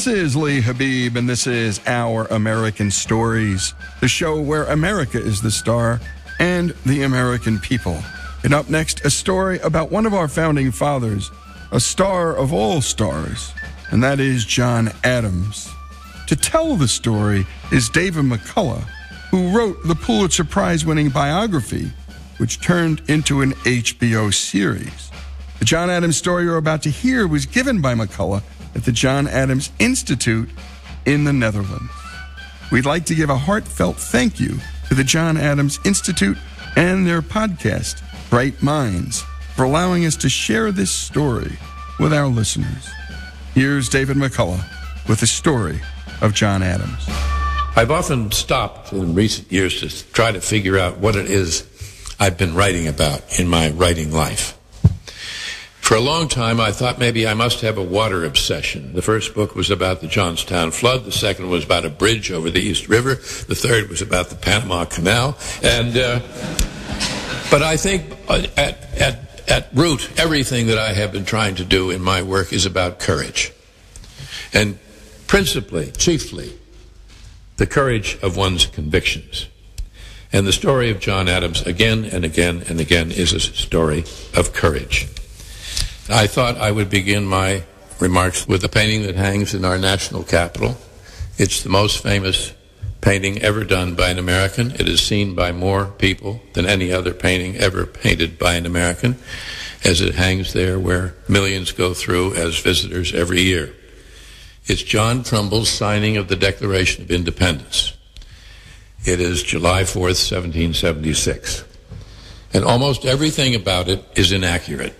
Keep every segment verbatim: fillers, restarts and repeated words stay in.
is Lee Habib, and this is Our American Stories, the show where America is the star and the American people. And up next, a story about one of our founding fathers, a star of all stars, and that is John Adams. To tell the story is David McCullough, who wrote the Pulitzer Prize-winning biography, which turned into an H B O series. The John Adams story you're about to hear was given by McCullough at the John Adams Institute in the Netherlands. We'd like to give a heartfelt thank you to the John Adams Institute and their podcast, Bright Minds, for allowing us to share this story with our listeners. Here's David McCullough with the story of John Adams. I've often stopped in recent years to try to figure out what it is I've been writing about in my writing life. For a long time, I thought maybe I must have a water obsession. The first book was about the Johnstown flood. The second was about a bridge over the East River. The third was about the Panama Canal. And, uh, but I think at, at, at root, everything that I have been trying to do in my work is about courage. And principally, chiefly, the courage of one's convictions. And the story of John Adams, again and again and again, is a story of courage. I thought I would begin my remarks with a painting that hangs in our national capital. It's the most famous painting ever done by an American. It is seen by more people than any other painting ever painted by an American, as it hangs there where millions go through as visitors every year. It's John Trumbull's signing of the Declaration of Independence. It is July fourth, seventeen seventy-six. And almost everything about it is inaccurate.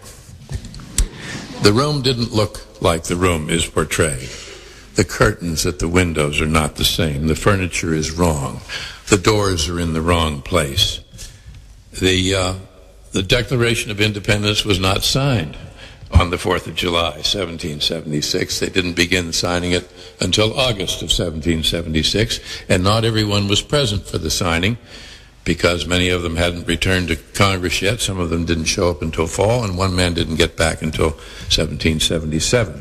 The room didn't look like the room is portrayed. The curtains at the windows are not the same. The furniture is wrong. The doors are in the wrong place. The, uh, the Declaration of Independence was not signed on the fourth of July, seventeen seventy-six. They didn't begin signing it until August of seventeen seventy-six, and not everyone was present for the signing because many of them hadn't returned to Congress yet. Some of them didn't show up until fall, and one man didn't get back until seventeen seventy-seven.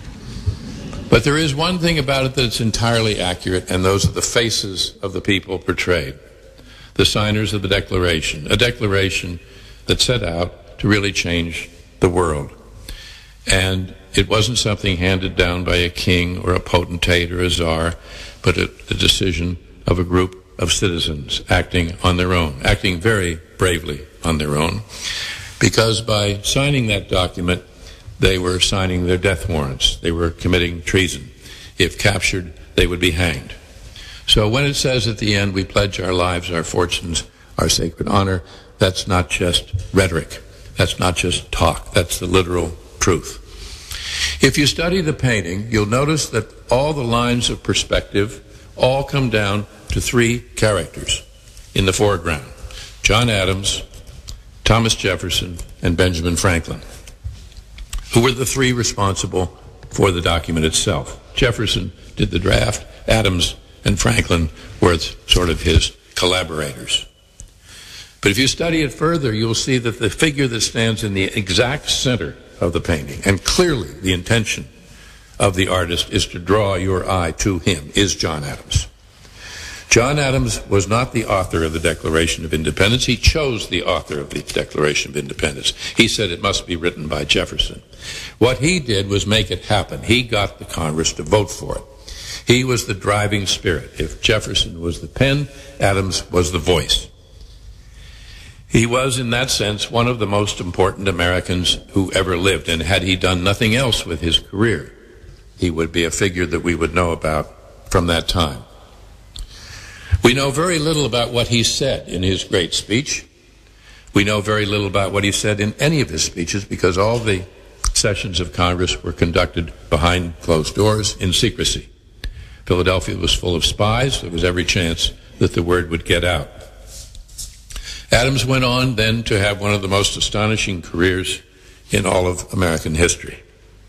But there is one thing about it that's entirely accurate, and those are the faces of the people portrayed, the signers of the Declaration, a declaration that set out to really change the world. And it wasn't something handed down by a king or a potentate or a czar, but a, a decision of a group of citizens acting on their own, acting very bravely on their own, because by signing that document, they were signing their death warrants. They were committing treason. If captured, they would be hanged. So when it says at the end, we pledge our lives, our fortunes, our sacred honor, that's not just rhetoric. That's not just talk. That's the literal truth. If you study the painting, you'll notice that all the lines of perspective all come down to three characters in the foreground: John Adams, Thomas Jefferson, and Benjamin Franklin, who were the three responsible for the document itself. Jefferson did the draft. Adams and Franklin were sort of his collaborators. But if you study it further, you'll see that the figure that stands in the exact center of the painting, and clearly the intention of the artist is to draw your eye to him, is John Adams. John Adams was not the author of the Declaration of Independence. He chose the author of the Declaration of Independence. He said it must be written by Jefferson. What he did was make it happen. He got the Congress to vote for it. He was the driving spirit. If Jefferson was the pen, Adams was the voice. He was, in that sense, one of the most important Americans who ever lived, and had he done nothing else with his career, he would be a figure that we would know about from that time. We know very little about what he said in his great speech. We know very little about what he said in any of his speeches because all the sessions of Congress were conducted behind closed doors in secrecy. Philadelphia was full of spies. There was every chance that the word would get out. Adams went on then to have one of the most astonishing careers in all of American history.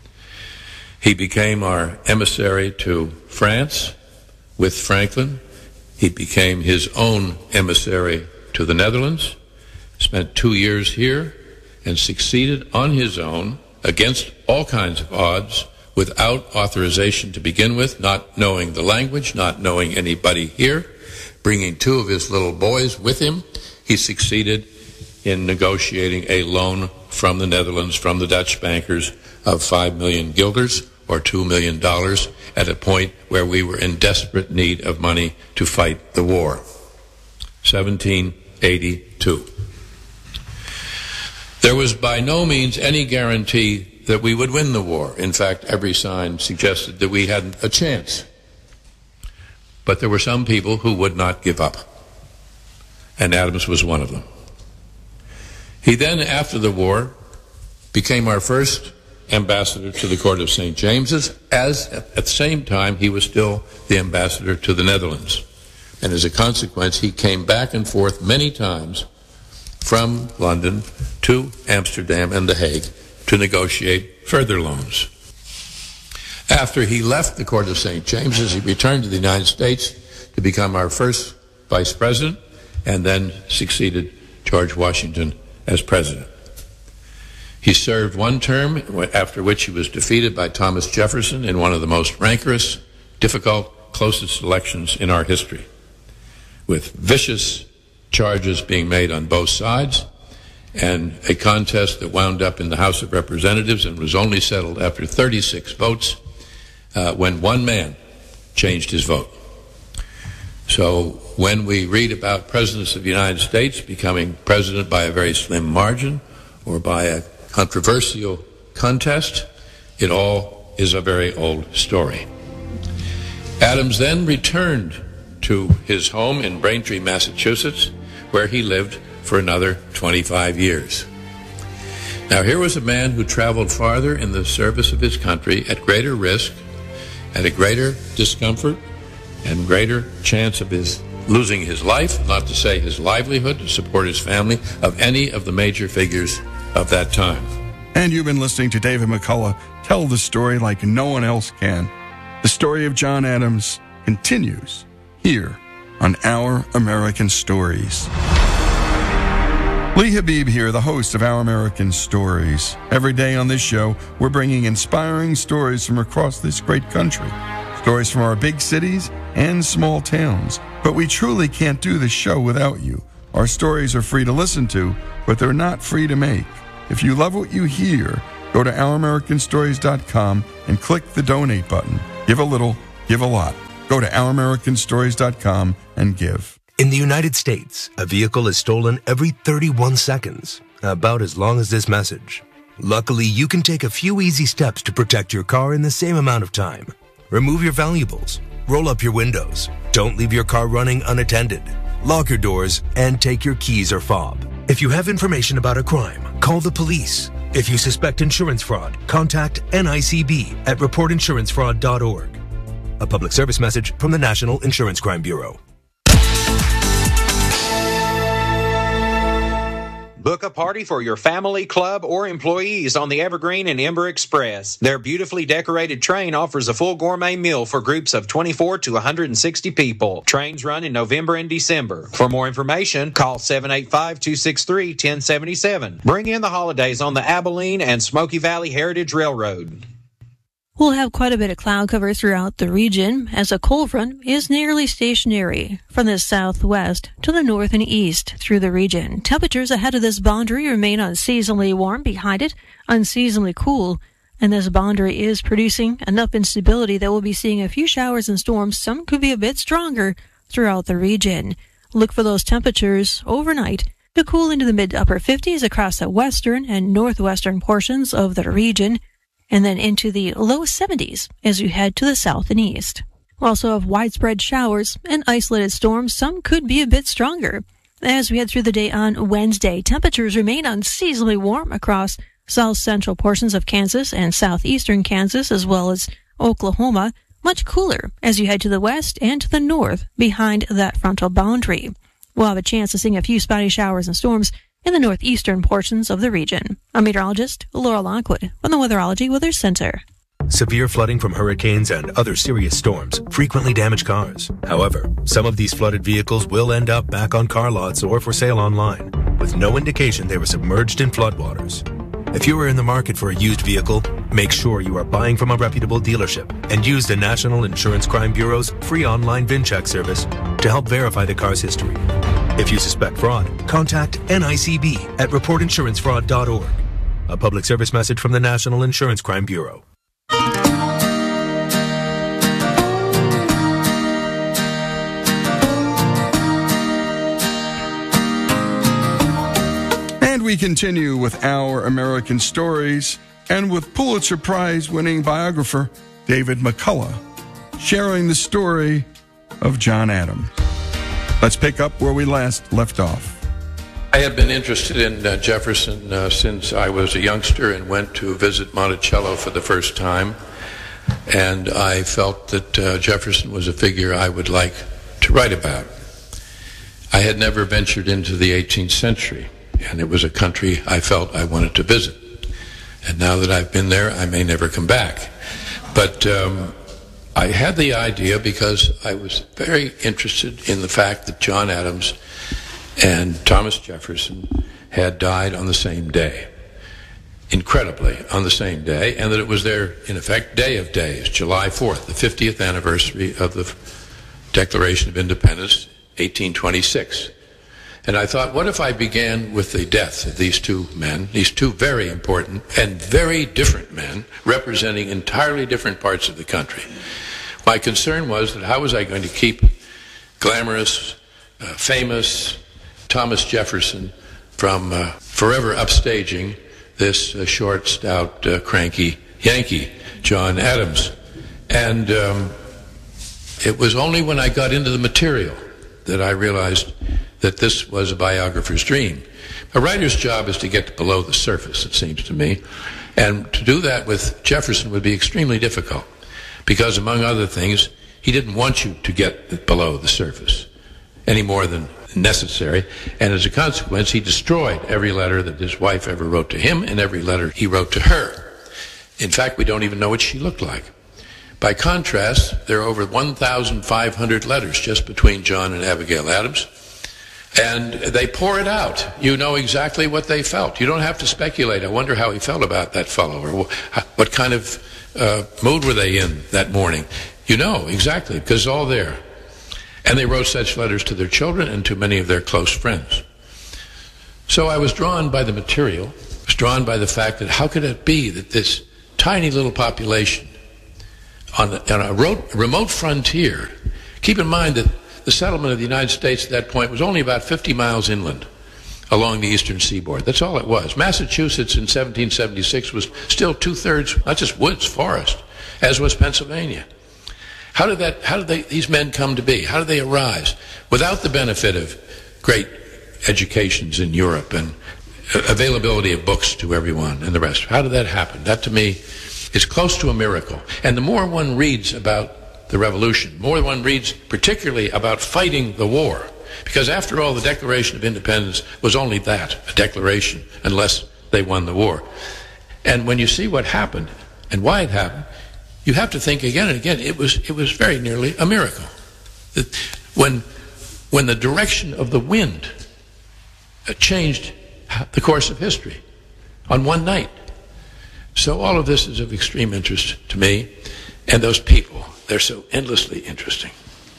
He became our emissary to France with Franklin. He became his own emissary to the Netherlands, spent two years here, and succeeded on his own, against all kinds of odds, without authorization to begin with, not knowing the language, not knowing anybody here, bringing two of his little boys with him. He succeeded in negotiating a loan from the Netherlands, from the Dutch bankers, of five million guilders, or two million dollars, at a point where we were in desperate need of money to fight the war. seventeen eighty-two. There was by no means any guarantee that we would win the war. In fact, every sign suggested that we had a chance. But there were some people who would not give up, and Adams was one of them. He then, after the war, became our first ambassador to the Court of Saint James's, as at the same time he was still the ambassador to the Netherlands. And as a consequence, he came back and forth many times from London to Amsterdam and The Hague to negotiate further loans. After he left the Court of Saint James's, he returned to the United States to become our first vice president, and then succeeded George Washington as president. He served one term, after which he was defeated by Thomas Jefferson in one of the most rancorous, difficult, closest elections in our history, with vicious charges being made on both sides, and a contest that wound up in the House of Representatives and was only settled after thirty-six votes, uh, when one man changed his vote. So when we read about presidents of the United States becoming president by a very slim margin or by a controversial contest, it all is a very old story. Adams then returned to his home in Braintree, Massachusetts, where he lived for another twenty-five years. Now, here was a man who traveled farther in the service of his country at greater risk, at a greater discomfort, and greater chance of his losing his life, not to say his livelihood, to support his family, of any of the major figures of that time. And you've been listening to David McCullough tell the story like no one else can. The story of John Adams continues here on Our American Stories. Lee Habib here, the host of Our American Stories. Every day on this show, we're bringing inspiring stories from across this great country. Stories from our big cities and small towns. But we truly can't do this show without you. Our stories are free to listen to, but they're not free to make. If you love what you hear, go to our american stories dot com and click the donate button. Give a little, give a lot. Go to our american stories dot com and give. In the United States, a vehicle is stolen every thirty-one seconds, about as long as this message. Luckily, you can take a few easy steps to protect your car in the same amount of time. Remove your valuables, roll up your windows, don't leave your car running unattended, lock your doors, and take your keys or fob. If you have information about a crime, call the police. If you suspect insurance fraud, contact N I C B at report insurance fraud dot org. A public service message from the National Insurance Crime Bureau. Book a party for your family, club, or employees on the Evergreen and Ember Express. Their beautifully decorated train offers a full gourmet meal for groups of twenty-four to one hundred sixty people. Trains run in November and December. For more information, call seven eight five, two six three, one zero seven seven. Bring in the holidays on the Abilene and Smoky Valley Heritage Railroad. We'll have quite a bit of cloud cover throughout the region as a cold front is nearly stationary from the southwest to the north and east through the region. Temperatures ahead of this boundary remain unseasonably warm, behind it unseasonably cool, and this boundary is producing enough instability that we'll be seeing a few showers and storms. Some could be a bit stronger throughout the region. Look for those temperatures overnight to cool into the mid-upper fifties across the western and northwestern portions of the region, and then into the low seventies as you head to the south and east. We'll also have widespread showers and isolated storms. Some could be a bit stronger. As we head through the day on Wednesday, temperatures remain unseasonably warm across south central portions of Kansas and southeastern Kansas, as well as Oklahoma. Much cooler as you head to the west and to the north behind that frontal boundary. We'll have a chance of seeing a few spotty showers and storms in the northeastern portions of the region. I'm meteorologist Laura Lockwood from the Weatherology Weather Center. Severe flooding from hurricanes and other serious storms frequently damage cars. However, some of these flooded vehicles will end up back on car lots or for sale online, with no indication they were submerged in floodwaters. If you are in the market for a used vehicle, make sure you are buying from a reputable dealership and use the National Insurance Crime Bureau's free online VIN check service to help verify the car's history. If you suspect fraud, contact N I C B at report insurance fraud dot org. A public service message from the National Insurance Crime Bureau. And we continue with Our American Stories and with Pulitzer Prize-winning biographer David McCullough sharing the story of John Adams. Let's pick up where we last left off. I had been interested in uh, Jefferson uh, since I was a youngster and went to visit Monticello for the first time. And I felt that uh, Jefferson was a figure I would like to write about. I had never ventured into the eighteenth century, and it was a country I felt I wanted to visit. And now that I've been there, I may never come back. But um, I had the idea because I was very interested in the fact that John Adams and Thomas Jefferson had died on the same day. Incredibly, on the same day, and that it was their, in effect, day of days, July fourth, the fiftieth anniversary of the Declaration of Independence, eighteen twenty-six. And I thought, what if I began with the death of these two men, these two very important and very different men, representing entirely different parts of the country. My concern was that how was I going to keep glamorous, uh, famous Thomas Jefferson from uh, forever upstaging this uh, short, stout, uh, cranky Yankee, John Adams. And um, it was only when I got into the material that I realized that this was a biographer's dream. A writer's job is to get below the surface, it seems to me. And to do that with Jefferson would be extremely difficult because, among other things, he didn't want you to get below the surface any more than necessary. And as a consequence, he destroyed every letter that his wife ever wrote to him and every letter he wrote to her. In fact, we don't even know what she looked like. By contrast, there are over one thousand five hundred letters just between John and Abigail Adams. And they pour it out. You know exactly what they felt. You don't have to speculate. I wonder how he felt about that fellow, or what kind of uh, mood were they in that morning. You know exactly, because it's all there. And they wrote such letters to their children and to many of their close friends. So I was drawn by the material. I was drawn by the fact that how could it be that this tiny little population on a, on a remote frontier, keep in mind that the settlement of the United States at that point was only about fifty miles inland along the eastern seaboard. That's all it was. Massachusetts in seventeen seventy-six was still two-thirds, not just woods, forest, as was Pennsylvania. How did that? How did they, these men come to be? How did they arise? Without the benefit of great educations in Europe and availability of books to everyone and the rest. How did that happen? That, to me, is close to a miracle. And the more one reads about the revolution, more one reads particularly about fighting the war, because after all, the Declaration of Independence was only that, a declaration, unless they won the war. And when you see what happened and why it happened, you have to think again and again, it was, it was very nearly a miracle. When, when the direction of the wind changed the course of history on one night. So all of this is of extreme interest to me, and those people, they're so endlessly interesting.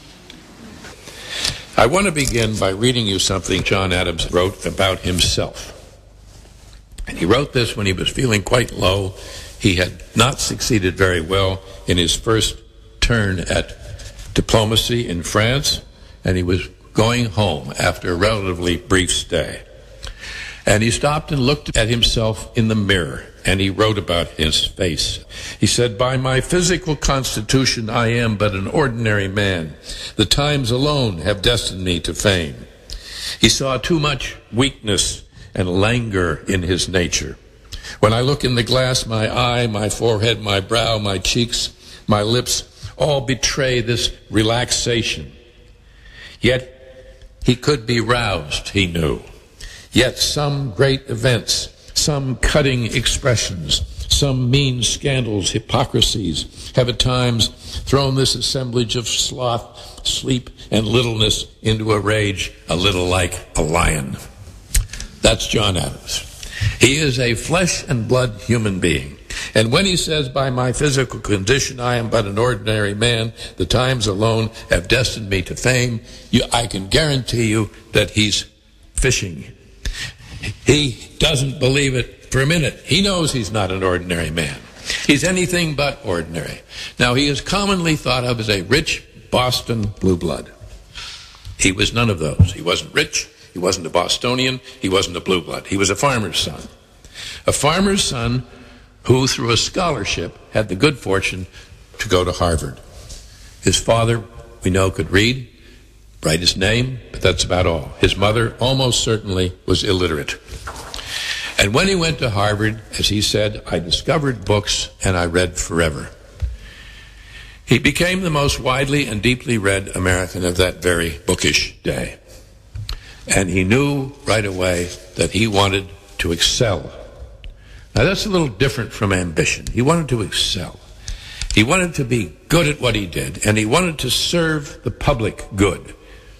I want to begin by reading you something John Adams wrote about himself. And he wrote this when he was feeling quite low. He had not succeeded very well in his first turn at diplomacy in France, and he was going home after a relatively brief stay. And he stopped and looked at himself in the mirror, and he wrote about his face. He said, "By my physical constitution, I am but an ordinary man. The times alone have destined me to fame." He saw too much weakness and languor in his nature. "When I look in the glass, my eye, my forehead, my brow, my cheeks, my lips, all betray this relaxation." Yet he could be roused, he knew. Yet some great events, some cutting expressions, some mean scandals, hypocrisies, have at times thrown this assemblage of sloth, sleep, and littleness into a rage a little like a lion. That's John Adams. He is a flesh and blood human being. And when he says, by my physical condition, I am but an ordinary man, the times alone have destined me to fame, you, I can guarantee you that he's fishing. He doesn't believe it for a minute. He knows he's not an ordinary man. He's anything but ordinary. Now, he is commonly thought of as a rich Boston blue blood. He was none of those. He wasn't rich. He wasn't a Bostonian. He wasn't a blue blood. He was a farmer's son. A farmer's son who, through a scholarship, had the good fortune to go to Harvard. His father, we know, could read, write his name, but that's about all. His mother almost certainly was illiterate. And when he went to Harvard, as he said, I discovered books and I read forever. He became the most widely and deeply read American of that very bookish day. And he knew right away that he wanted to excel. Now, that's a little different from ambition. He wanted to excel. He wanted to be good at what he did, and he wanted to serve the public good.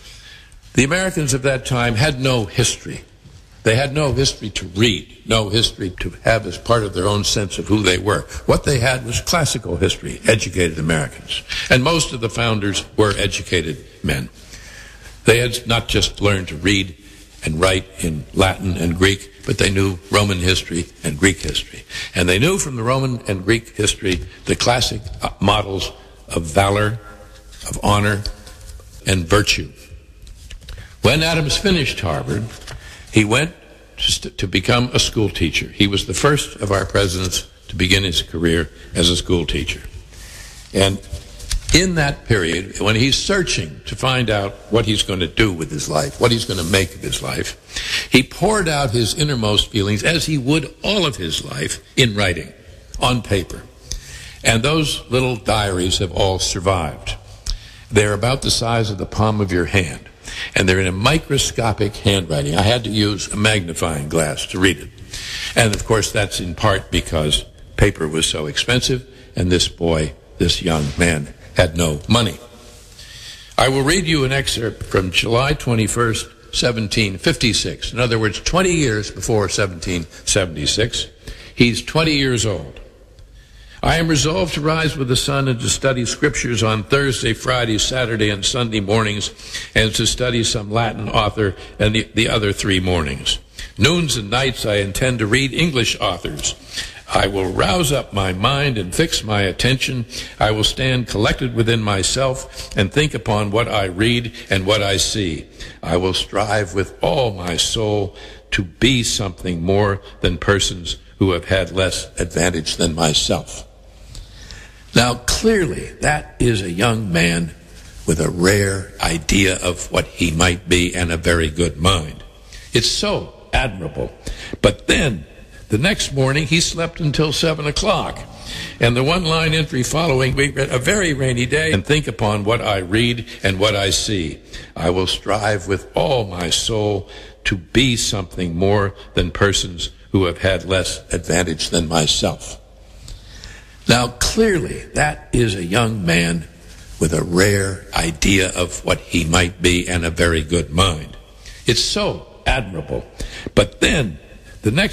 The Americans of that time had no history. They had no history to read, no history to have as part of their own sense of who they were. What they had was classical history, educated Americans. And most of the founders were educated men. They had not just learned to read and write in Latin and Greek, but they knew Roman history and Greek history. And they knew from the Roman and Greek history the classic models of valor, of honor, and virtue. When Adams finished Harvard, he went to become a school teacher. He was the first of our presidents to begin his career as a school teacher. And in that period, when he's searching to find out what he's going to do with his life, what he's going to make of his life, he poured out his innermost feelings, as he would all of his life, in writing, on paper. And those little diaries have all survived. They're about the size of the palm of your hand. And they're in a microscopic handwriting. I had to use a magnifying glass to read it. And, of course, that's in part because paper was so expensive, and this boy, this young man, had no money. I will read you an excerpt from July twenty-first, seventeen fifty-six. In other words, twenty years before seventeen seventy-six. He's twenty years old. I am resolved to rise with the sun and to study scriptures on Thursday, Friday, Saturday, and Sunday mornings, and to study some Latin author and the, the other three mornings. Noons and nights I intend to read English authors. I will rouse up my mind and fix my attention. I will stand collected within myself and think upon what I read and what I see. I will strive with all my soul to be something more than persons who have had less advantage than myself. Now, clearly, that is a young man with a rare idea of what he might be and a very good mind. It's so admirable. But then, the next morning, he slept until seven o'clock. And the one-line entry following, we read, a very rainy day, and think upon what I read and what I see. I will strive with all my soul to be something more than persons who have had less advantage than myself. Now, clearly, that is a young man with a rare idea of what he might be and a very good mind. It's so admirable. But then, the next